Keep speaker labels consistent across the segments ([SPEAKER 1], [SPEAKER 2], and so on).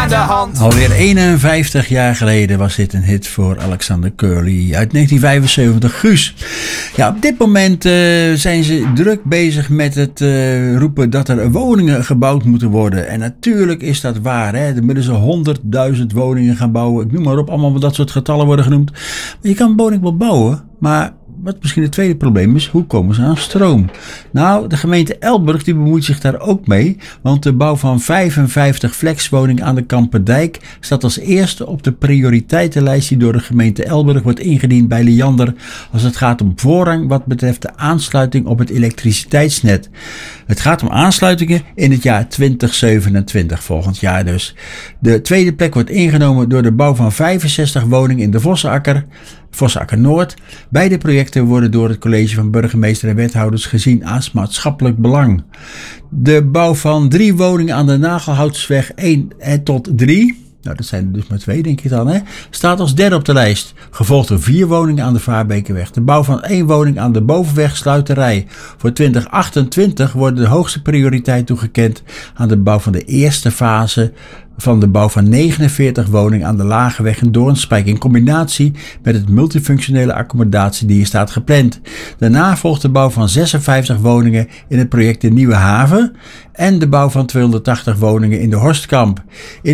[SPEAKER 1] aan de hand.
[SPEAKER 2] Alweer 51 jaar geleden was dit een hit voor Alexander Curly uit 1975. Guus. Ja, op dit moment zijn ze druk bezig met het roepen dat er woningen gebouwd moeten worden. En natuurlijk is dat waar. Hè? Er moeten ze 100.000 woningen gaan bouwen. Ik noem maar op, allemaal dat soort getallen worden genoemd. Maar je kan een woning wel bouwen, maar wat misschien het tweede probleem is, hoe komen ze aan stroom? Nou, de gemeente Elburg die bemoeit zich daar ook mee, want de bouw van 55 flexwoningen aan de Kampendijk staat als eerste op de prioriteitenlijst die door de gemeente Elburg wordt ingediend bij Liander als het gaat om voorrang wat betreft de aansluiting op het elektriciteitsnet. Het gaat om aansluitingen in het jaar 2027, volgend jaar dus. De tweede plek wordt ingenomen door de bouw van 65 woningen in de Vossenakker Noord. Beide projecten worden door het college van burgemeester en wethouders gezien als maatschappelijk belang. De bouw van 3 woningen aan de Nagelhoutsweg 1 tot 3... nou, dat zijn er dus maar 2, denk ik dan, hè? Staat als derde op de lijst. Gevolgd door 4 woningen aan de Vaarbekerweg. De bouw van 1 woning aan de Bovenweg Sluiterij. Voor 2028 wordt de hoogste prioriteit toegekend aan de bouw van de eerste fase van de bouw van 49 woningen aan de Lageweg in Doornspijk in combinatie met het multifunctionele accommodatie die hier staat gepland. Daarna volgt de bouw van 56 woningen in het project de Nieuwe Haven en de bouw van 280 woningen in de Horstkamp. In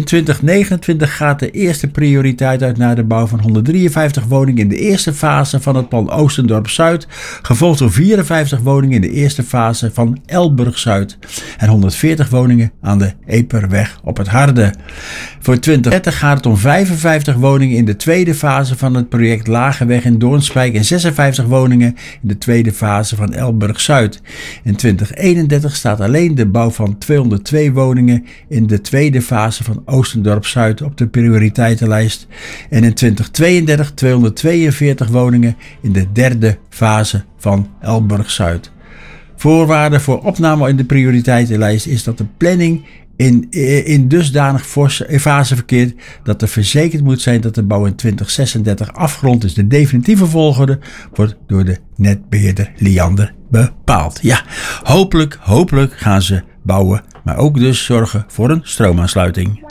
[SPEAKER 2] 2029 gaat de eerste prioriteit uit naar de bouw van 153 woningen in de eerste fase van het plan Oostendorp Zuid, gevolgd door 54 woningen in de eerste fase van Elburg Zuid en 140 woningen aan de Eperweg op het Harde. Voor 2030 gaat het om 55 woningen in de tweede fase van het project Lageweg in Doornspijk en 56 woningen in de tweede fase van Elburg Zuid. In 2031 staat alleen de bouw van 202 woningen in de tweede fase van Oostendorp Zuid op de prioriteitenlijst. En in 2032 242 woningen in de derde fase van Elburg Zuid. Voorwaarde voor opname in de prioriteitenlijst is dat de planning in dusdanig fase verkeert dat er verzekerd moet zijn dat de bouw in 2036 afgerond is. De definitieve volgorde wordt door de netbeheerder Liander bepaald. Ja, hopelijk gaan ze bouwen, maar ook dus zorgen voor een stroomaansluiting.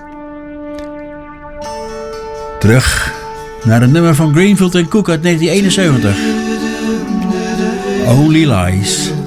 [SPEAKER 2] Terug naar het nummer van Greenfield & Cook uit 1971. Only Lies.